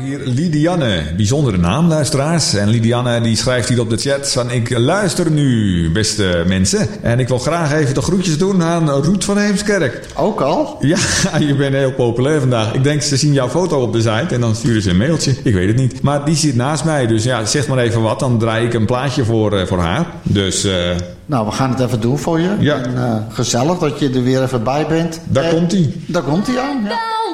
hier Lidianne. Bijzondere naam, luisteraars. En Lidianne die schrijft hier op de chat van... Ik luister nu, beste mensen. En ik wil graag even de groetjes doen aan Ruud van Heemskerk. Ook al? Ja, je bent heel populair vandaag. Ik denk, ze zien jouw foto op de site en dan sturen ze een mailtje. Ik weet het niet. Maar die zit naast mij. Dus ja, zeg maar even wat. Dan draai ik een plaatje voor haar. Dus... Nou, we gaan het even doen voor je. Ja. En, gezellig dat je er weer even bij bent. Daar komt-ie. Daar komt hij aan, ja.